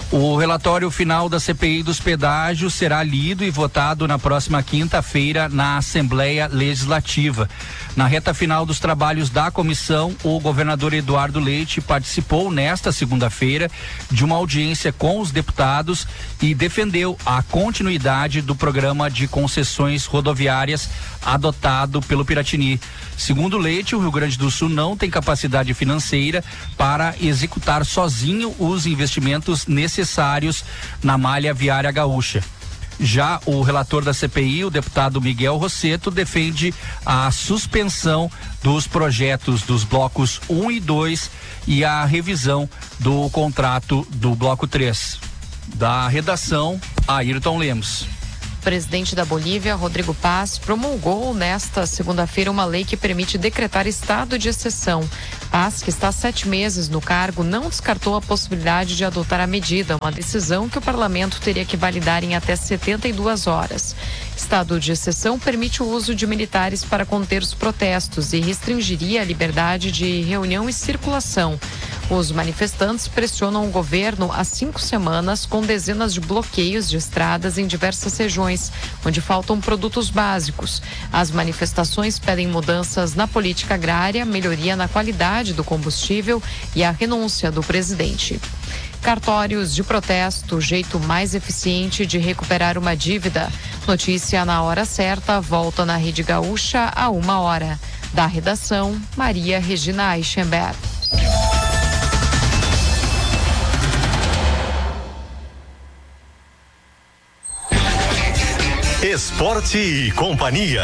O relatório final da CPI dos pedágios será lido e votado na próxima quinta-feira na Assembleia Legislativa. Na reta final dos trabalhos da comissão, o governador Eduardo Leite participou nesta segunda-feira de uma audiência com os deputados e defendeu a continuidade do programa de concessões rodoviárias adotado pelo Piratini. Segundo Leite, o Rio Grande do Sul não tem capacidade financeira para executar sozinho os investimentos necessários na malha viária gaúcha. Já o relator da CPI, o deputado Miguel Rosseto, defende a suspensão dos projetos dos blocos 1 e 2 e a revisão do contrato do bloco 3. Da redação, Ayrton Lemos. O presidente da Bolívia, Rodrigo Paz, promulgou nesta segunda-feira uma lei que permite decretar estado de exceção. Paz, que está há 7 meses no cargo, não descartou a possibilidade de adotar a medida, uma decisão que o parlamento teria que validar em até 72 horas. Estado de exceção permite o uso de militares para conter os protestos e restringiria a liberdade de reunião e circulação. Os manifestantes pressionam o governo há 5 semanas com dezenas de bloqueios de estradas em diversas regiões, onde faltam produtos básicos. As manifestações pedem mudanças na política agrária, melhoria na qualidade do combustível e a renúncia do presidente. Cartórios de protesto, jeito mais eficiente de recuperar uma dívida. Notícia na hora certa, volta na Rede Gaúcha a 1h. Da redação, Maria Regina Eichenberg. Esporte e Companhia.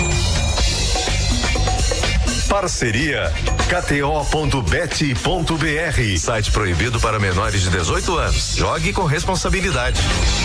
Parceria KTO.bet.br. Site proibido para menores de 18 anos. Jogue com responsabilidade.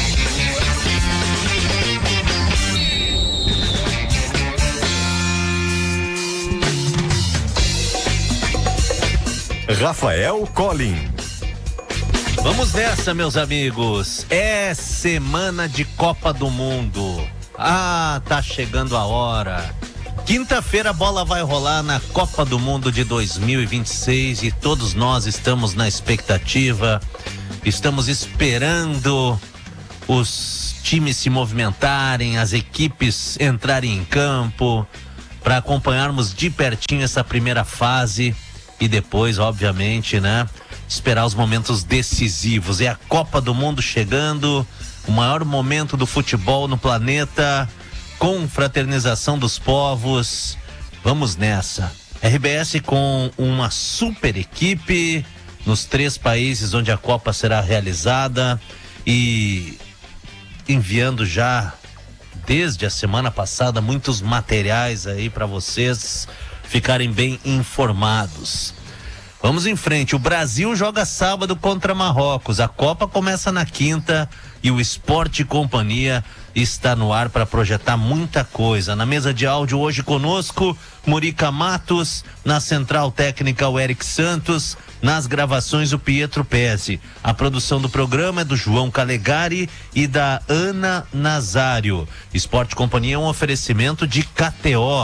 Rafael Collin. Vamos nessa, meus amigos. É semana de Copa do Mundo. Tá chegando a hora. Quinta-feira a bola vai rolar na Copa do Mundo de 2026 e todos nós estamos na expectativa. Estamos esperando os times se movimentarem, as equipes entrarem em campo para acompanharmos de pertinho essa primeira fase e depois, obviamente, né? Esperar os momentos decisivos. É a Copa do Mundo chegando, o maior momento do futebol no planeta, confraternização dos povos. Vamos nessa. RBS com uma super equipe nos 3 países onde a Copa será realizada e enviando já desde a semana passada muitos materiais aí para vocês ficarem bem informados. Vamos em frente. O Brasil joga sábado contra Marrocos. A Copa começa na quinta e o Esporte e Companhia está no ar para projetar muita coisa. Na mesa de áudio hoje conosco, Murica Matos, na central técnica o Eric Santos, nas gravações o Pietro Pezzi. A produção do programa é do João Calegari e da Ana Nazário. Esporte e Companhia é um oferecimento de KTO.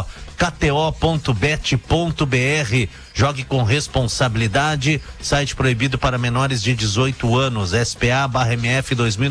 KTO.bet.br. Jogue com responsabilidade. Site proibido para menores de 18 anos. SPA/MF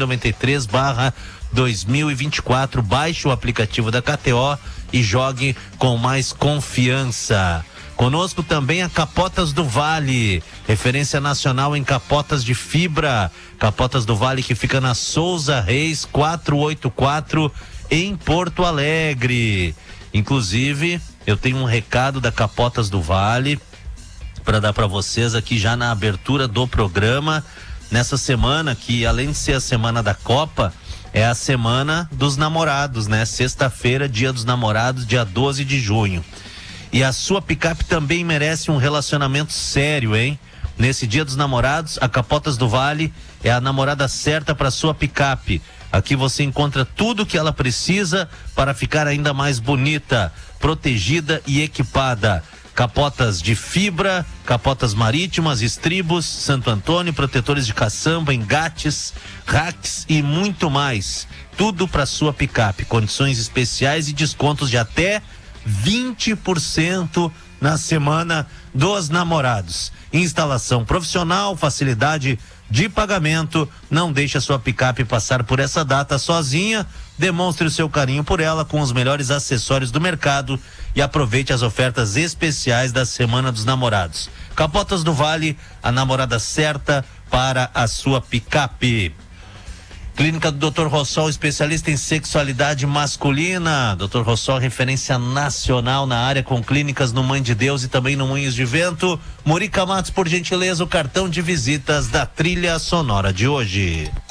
2023/2024. Baixe o aplicativo da KTO e jogue com mais confiança. Conosco também a Capotas do Vale, referência nacional em capotas de fibra. Capotas do Vale, que fica na Souza Reis 484 em Porto Alegre. Inclusive, eu tenho um recado da Capotas do Vale para dar para vocês aqui já na abertura do programa. Nessa semana, que além de ser a semana da Copa, é a semana dos namorados, né? Sexta-feira, dia dos namorados, dia 12 de junho. E a sua picape também merece um relacionamento sério, hein? Nesse dia dos namorados, a Capotas do Vale é a namorada certa para sua picape. Aqui você encontra tudo o que ela precisa para ficar ainda mais bonita, protegida e equipada. Capotas de fibra, capotas marítimas, estribos, Santo Antônio, protetores de caçamba, engates, racks e muito mais. Tudo para sua picape. Condições especiais e descontos de até 20% na Semana dos Namorados. Instalação profissional, facilidade de pagamento. Não deixe a sua picape passar por essa data sozinha. Demonstre o seu carinho por ela com os melhores acessórios do mercado e aproveite as ofertas especiais da Semana dos Namorados. Capotas do Vale, a namorada certa para a sua picape. Clínica do Dr. Rossol, especialista em sexualidade masculina. Dr. Rossol, referência nacional na área, com clínicas no Mãe de Deus e também no Moinhos de Vento. Morica Matos, por gentileza, o cartão de visitas da trilha sonora de hoje.